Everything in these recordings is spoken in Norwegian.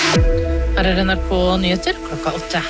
Her NRK Nyheter klokka 8.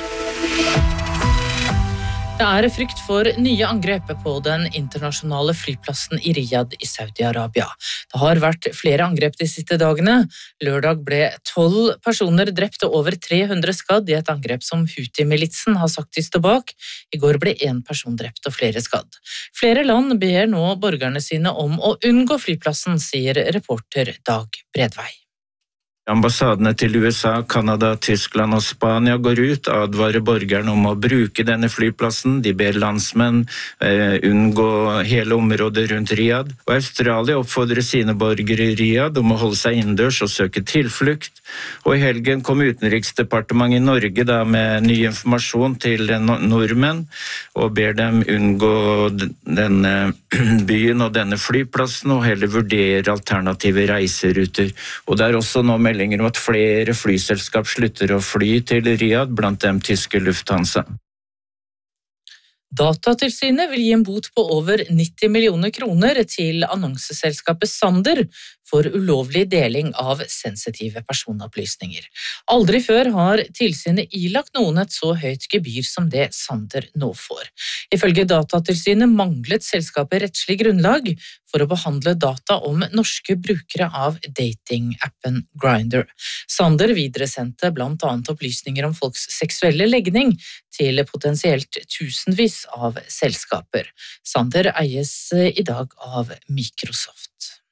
Det frykt for nye angrep på den internasjonale flyplassen i Riyadh i Saudi-Arabia. Det har vært flere angrep de siste dagene. Lørdag ble 12 personer drept og over 300 skadd i et angrep som Houthi-militsen har sagt de står bak. I går ble 1 person drept og flere skadd. Flere land ber nå borgerne sine om å unngå flyplassen, sier reporter Dag Bredvei. Ambassadene til USA, Kanada, Tyskland og Spania går ut og advarer borgerne om å bruke denne flyplassen. De ber landsmenn unngå hele området rundt Riyadh. Og Australia oppfordrer sine borgere i Riyadh om å holde seg innendørs og søke tilflukt. Og i helgen kom Utenriksdepartementet i Norge med ny informasjon til nordmenn og ber dem unngå denne byen og denne flyplassen og heller vurdere alternative reiseruter. Og det også nå meldinger om at flere flyselskap slutter å fly til Riyadh, blant dem tyske Lufthansa. Datatilsynet vil gi en bot på over 90 millioner kroner til annonseselskapet Sander for ulovlig deling av sensitive personopplysninger. Aldri før har tilsynet ilagt noen et så høyt gebyr som det Sander nå får. Ifølge Datatilsynet manglet selskapet rettslig grunnlag for å behandle data om norske brukere av datingappen Grindr. Sander videresendte blant annet opplysninger om folks seksuelle legning til potensielt tusenvis av selskaper. Sander eies i dag av Microsoft.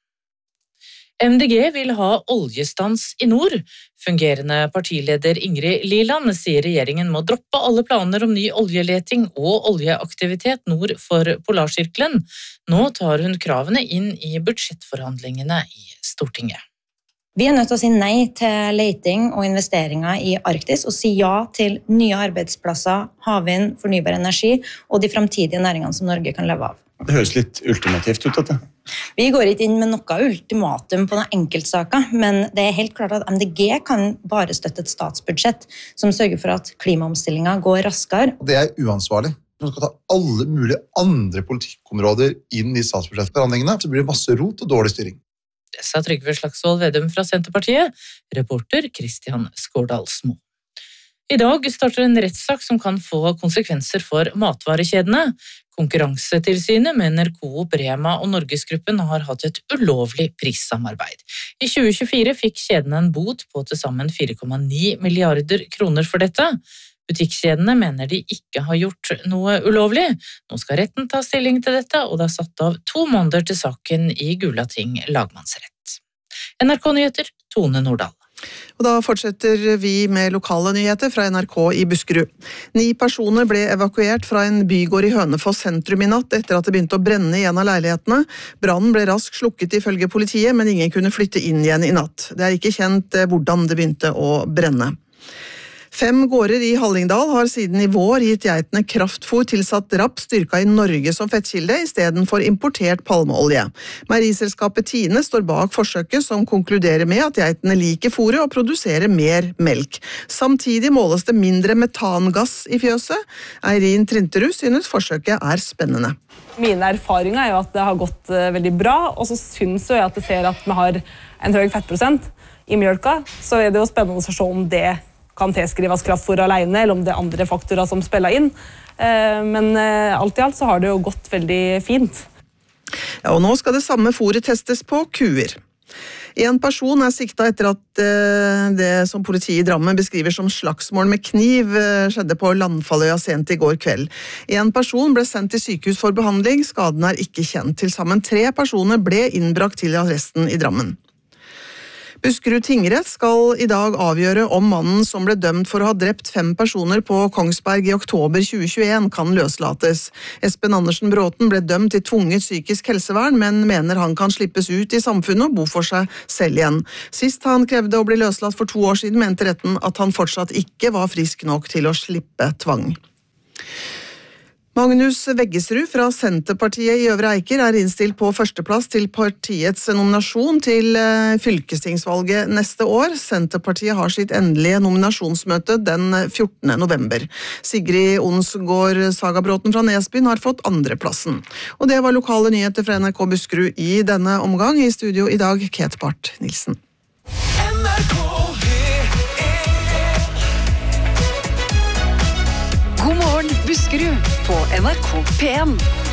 MDG vil ha oljestans i nord. Fungerende partileder Ingrid Liland sier regjeringen må droppe alle planer om ny oljeleting og oljeaktivitet nord for Polarsirkelen. Nå tar hun kravene inn i budsjettforhandlingene i Stortinget. Vi nødt til å si nei til leting og investeringer i Arktis og si ja til nye arbeidsplasser, havvind, fornybar energi og de fremtidige næringene som Norge kan leve av. Det høres litt ultimativt ut, dette. Vi går ikke inn med noe ultimatum på noen enkeltsaker, men det helt klart at MDG kan bare støtte et statsbudsjett som sørger for at klimaomstillingen går raskere. Det uansvarlig. Man skal ta alle mulige andre politikkområder inn i statsbudsjettforhandlingene, så blir det masse rot og dårlig styring. Det sa Trygve Slagsvold Vedum fra Senterpartiet, reporter Kristian Skårdalsmo. I dag starter en rettssak som kan få konsekvenser for matvarekjedene. Konkurransetilsynet mener Coop, Rema og Norgesgruppen har hatt et ulovlig prissamarbeid. I 2024 fikk kjedene en bot på til sammen 4,9 milliarder kroner for dette. Butikkjedene mener de ikke har gjort noe ulovlig. Nå skal retten ta stilling til dette, og det er satt av 2 måneder til saken i Gulating lagmannsrett. NRK Nyheter, Tone Nordahl. Og da fortsetter vi med lokale nyheter fra NRK i Buskerud. 9 personer ble evakuert fra en bygård i Hønefoss sentrum i natt etter at det begynte å brenne i en av leilighetene. Brannen ble raskt slukket ifølge politiet, men ingen kunne flytte inn igjen i natt. Det ikke kjent hvordan det begynte å brenne. 5 gårder i Hallingdal har siden i vår gitt geitene kraftfôr tilsatt raps styrka i Norge som fettkilde i stedet for importert palmeolje. Meieriselskapet Tine står bak forsøket som konkluderer med at geitene liker fôret og produserer mer melk. Samtidig måles det mindre metangass i fjøset. Eirin Trinterud synes forsøket spennende. Mine erfaringer jo at det har gått veldig bra, og så synes jeg at jeg ser at vi har en høy fettprosent i mjølka, så det jo spennende å se om det kan tilskrives kraftfôr alene, eller om det andre faktorer som spiller inn. Men alt i alt så har det jo gått veldig fint. Ja, og nå skal det samme fôret testes på kuer. En person siktet etter at det som politiet i Drammen beskriver som slagsmål med kniv skjedde på Landfalløya sent i går kveld. En person ble sendt til sykehus for behandling, skaden ikke kjent. Til sammen 3 personer ble innbrakt til arresten i Drammen. Buskerud tingrett skal i dag avgjøre om mannen som ble dømt for å ha drept 5 personer på Kongsberg i oktober 2021 kan løslates. Espen Andersen Bråten ble dømt til tvunget psykisk helsevern, men mener han kan slippes ut i samfunnet og bo for seg selv igjen. Sist han krevde å bli løslatt for 2 år siden, mente retten at han fortsatt ikke var frisk nok til å slippe tvang. Magnus Veggesrud fra Senterpartiet i Øvre Eiker innstilt på førsteplass til partiets nominasjon til fylkestingsvalget neste år. Senterpartiet har sitt endelige nominasjonsmøte den 14. november. Sigrid Onsgård Sagabråten fra Nesbyen har fått andreplassen. Og det var lokale nyheter fra NRK Buskerud i denne omgang. I studio i dag, Kate Barth Nilsen. NRK Buskerud på NRK P1.